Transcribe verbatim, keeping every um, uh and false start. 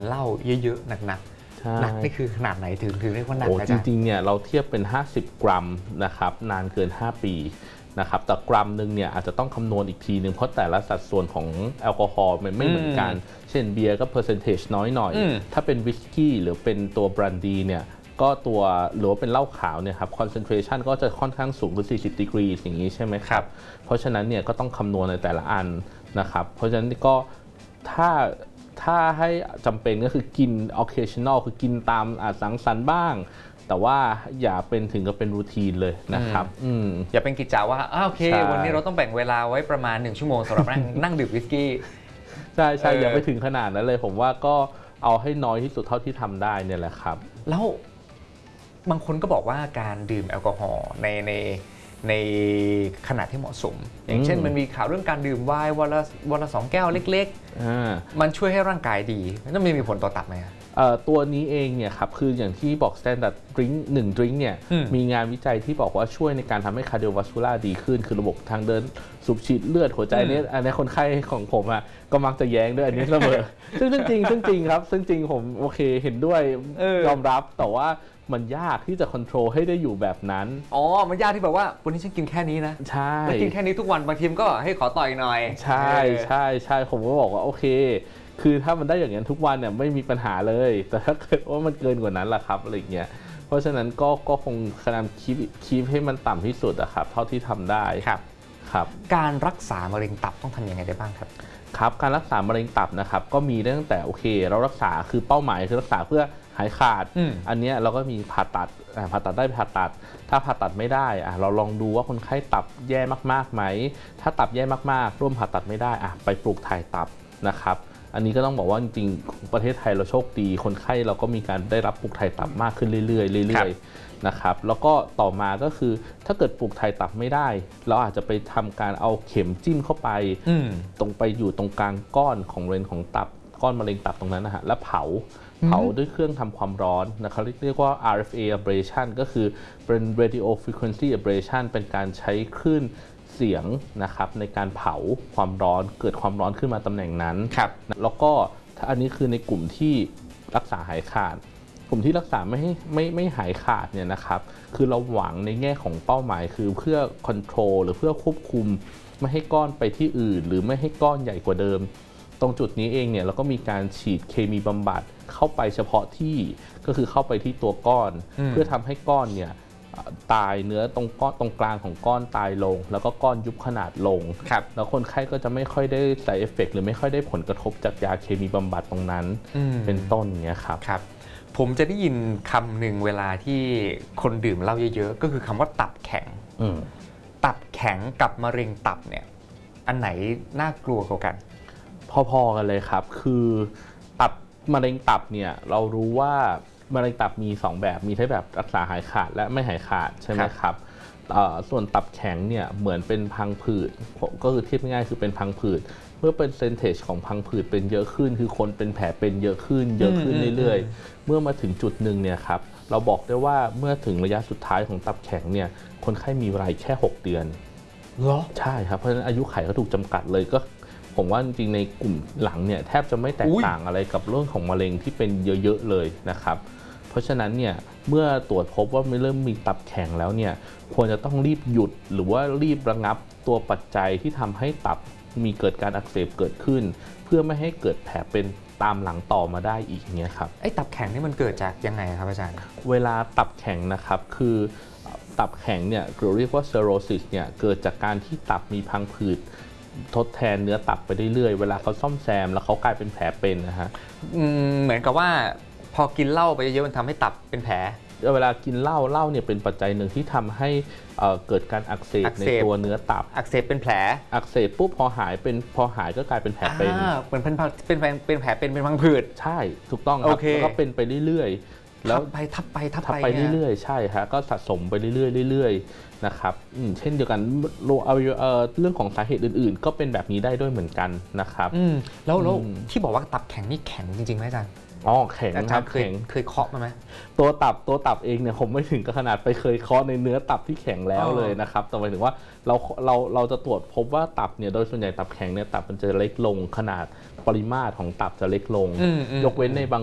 เหล้าเยอะๆหนักๆหนักนี่คือขนาดไหนถึงถึงเรียกว่าหนักอาจารย์จริงๆเนี่ยเราเทียบเป็นห้าสิบกรัมนะครับนานเกินห้าปีนะครับแต่กรัมหนึ่งเนี่ยอาจจะต้องคำนวณอีกทีหนึ่งเพราะแต่ละสัดส่วนของแอลกอฮอล์มันไม่เหมือนกันเช่นเบียร์ก็เปอร์เซนเทจน้อยหน่อยถ้าเป็นวิสกี้หรือเป็นตัวบรันดีเนี่ยก็ตัวหรือว่าเป็นเหล้าขาวเนี่ยครับคอนเซนเทรชันก็จะค่อนข้างสูงคือสี่สิบดีกรีอย่างนี้ใช่ไหมครับเพราะฉะนั้นเนี่ยก็ต้องคำนวณในแต่ละอันนะครับเพราะฉะนั้นก็ถ้าถ้าให้จำเป็นก็คือกิน occasional คือกินตามสังสรรค์บ้างแต่ว่าอย่าเป็นถึงกับเป็นรูทีนเลยนะครับอืมอย่าเป็นกิจจาว่าอ้าวโอเควันนี้เราต้องแบ่งเวลาไว้ประมาณหนึ่งชั่วโมงสำหรับนั่งนั่งดื่มวิสกี้ใช่ใช่อย่าไปถึงขนาดนั้นเลยผมว่าก็เอาให้น้อยที่สุดเท่าที่ทำได้เนี่ยแหละครับแล้วบางคนก็บอกว่าการดื่มแอลกอฮอล์ในในในขนาดที่เหมาะสมอย่างเช่นมันมีข่าวเรื่องการดื่มไวน์วันละวันละสองแก้วเล็กๆมันช่วยให้ร่างกายดีนั่นมีผลต่อตับไหมครับตัวนี้เองเนี่ยครับคืออย่างที่บอก standard drink หนึ่ง drink เนี่ยมีงานวิจัยที่บอกว่าช่วยในการทำให้ cardiovascular ดีขึ้นคือระบบทางเดินสูบฉีดเลือดหัวใจเนี่ยอันนี้คนไข้ของผมอ่ะก็มักจะแย้งด้วยอันนี้เสมอซึ่งจริงซึ่งจริงครับซึ่งจริงผมโอเคเห็นด้วยยอมรับแต่ว่ามันยากที่จะควบคุมให้ได้อยู่แบบนั้นอ๋อมันยากที่แบบว่าวันนี้ฉันกินแค่นี้นะใช่แล้วกินแค่นี้ทุกวันบางทีมก็ให้ขอต่อยหน่อยใช่ใช่ใช่ผมก็บอกว่าโอเคคือถ้ามันได้อย่างนั้นทุกวันเนี่ยไม่มีปัญหาเลยแต่ถ้าเกิดว่ามันเกินกว่านั้นล่ะครับอะไรเงี้ยเพราะฉะนั้นก็ก็คงพยายามคีปคีปให้มันต่ำที่สุดอะครับเท่าที่ทำได้ครับครับการรักษามะเร็งตับต้องทำยังไงได้บ้างครับครับการรักษามะเร็งตับนะครับก็มีตั้งแต่โอเคเรารักษาคือเป้าหมายคือรักษาเพื่อหายขาด อ, อันนี้เราก็มีผ่าตัดผ่าตัดได้ผ่าตัดถ้าผ่าตัดไม่ได้อะเราลองดูว่าคนไข้ตับแย่มากๆไหมถ้าตับแย่มากๆร่วมผ่าตัดไม่ได้อะไปปลูกถ่ายตับนะครับอันนี้ก็ต้องบอกว่าจริงๆประเทศไทยเราโชคดีคนไข้เราก็มีการได้รับปลูกถ่ายตับมากขึ้นเรื่อยๆเรื่อยๆนะครับแล้วก็ต่อมาก็คือถ้าเกิดปลูกถ่ายตับไม่ได้เราอาจจะไปทำการเอาเข็มจิ้มเข้าไปตรงไปอยู่ตรงกลางก้อนของเรนของตับก้อนมะเร็งตับตรงนั้นนะฮะแล้วเผาเผาด้วยเครื่องทำความร้อนนะครับเรียกว่า อาร์ เอฟ เอ ablation ก็คือเป็น radio frequency ablation เป็นการใช้คลื่นเสียงนะครับในการเผาความร้อนเกิดความร้อนขึ้นมาตำแหน่งนั้นแล้วก็อันนี้คือในกลุ่มที่รักษาหายขาดกลุ่มที่รักษาไม่ให้ไม่ไม่หายขาดเนี่ยนะครับคือเราหวังในแง่ของเป้าหมายคือเพื่อ control หรือเพื่อควบคุมไม่ให้ก้อนไปที่อื่นหรือไม่ให้ก้อนใหญ่กว่าเดิมตรงจุดนี้เองเนี่ยเราก็มีการฉีดเคมีบำบัดเข้าไปเฉพาะที่ก็คือเข้าไปที่ตัวก้อนเพื่อทำให้ก้อนเนี่ยตายเนื้อตรงก้อนตรงกลางของก้อนตายลงแล้วก็ก้อนยุบขนาดลงแล้วคนไข้ก็จะไม่ค่อยได้ใส่เอฟเฟกต์หรือไม่ค่อยได้ผลกระทบจากยาเคมีบำบัดตรงนั้นเป็นต้นเงี้ยครับครับผมจะได้ยินคำหนึ่งเวลาที่คนดื่มเหล้าเยอะๆก็คือคำว่าตับแข็งตับแข็งกับมะเร็งตับเนี่ยอันไหนน่ากลัวกว่ากันพอๆกันเลยครับคือตับมะเร็งตับเนี่ยเรารู้ว่ามะเร็งตับมีสองแบบมีทั้งแบบรักษาหายขาดและไม่หายขาดใช่ไหมครับส่วนตับแข็งเนี่ยเหมือนเป็นพังผืดก็คือเทียบง่ายๆคือเป็นพังผืดเมื่อเป็นเซนเทจของพังผืดเป็นเยอะขึ้นคือคนเป็นแผลเป็นเยอะขึ้นเยอะขึ้นเรื่อยๆเมื่อมาถึงจุดหนึ่งเนี่ยครับเราบอกได้ว่าเมื่อถึงระยะสุดท้ายของตับแข็งเนี่ยคนไข้มีเวลาแค่หกเดือนเหรอใช่ครับเพราะฉะนั้นอายุไขก็ถูกจำกัดเลยก็ผมว่าจริงๆในกลุ่มหลังเนี่ยแทบจะไม่แตกต่างอะไรกับเรื่องของมะเร็งที่เป็นเยอะๆเลยนะครับเพราะฉะนั้นเนี่ยเมื่อตรวจพบว่าไม่เริ่มมีตับแข็งแล้วเนี่ยควรจะต้องรีบหยุดหรือว่ารีบระงับตัวปัจจัยที่ทำให้ตับมีเกิดการอักเสบเกิดขึ้นเพื่อไม่ให้เกิดแผลเป็นตามหลังต่อมาได้อีกเนี่ยครับไอ้ตับแข็งนี่มันเกิดจากยังไงครับอาจารย์เวลาตับแข็งนะครับคือตับแข็งเนี่ยเราเรียกว่า cirrhosis เนี่ยเกิดจากการที่ตับมีพังผืดทดแทนเนื้อตับไปเรื่อยๆเวลาเขาซ่อมแซมแล้วเขากลายเป็นแผลเป็นนะฮะเหมือนกับว่าพอกินเหล้าไปเยอะๆมันทำให้ตับเป็นแผลเวลากินเหล้าเหล้าเนี่ยเป็นปัจจัยหนึ่งที่ทำให้เกิดการอักเสบในตัวเนื้อตับอักเสบเป็นแผลอักเสบปุ๊บพอหายเป็นพอหายก็กลายเป็นแผลเป็นเหมือนเป็นเป็นเป็นแผลเป็นเป็นพังผืดใช่ถูกต้องครับแล้วก็เป็นไปเรื่อยๆแล้วไปทับไปทับไปเรื่อยๆใช่ฮะก็สะสมไปเรื่อยๆเรื่อยๆนะครับเช่นเดียวกันเอาเรื่องของสาเหตุอื่นๆก็เป็นแบบนี้ได้ด้วยเหมือนกันนะครับแล้วแล้วที่บอกว่าตับแข็งนี่แข็งจริงๆไหมอาจารย์อ๋อแข็งอาคจารัรบย์เคยแข็งเคยเคาะมาไหมตัวตับตัวตับเองเนี่ยผมไม่ถึงกับขนาดไปเคยเคาะในเนื้อตับที่แข็งแล้วเลยนะครับแต่หมายถึงว่าเราเราเราจะตรวจพบว่าตับเนี่ยโดยส่วนใหญ่ตับแข็งเนี่ยตับมันจะเล็กลงขนาดปริมาตรของตับจะเล็กลงอืมอืมยกเว้นในบาง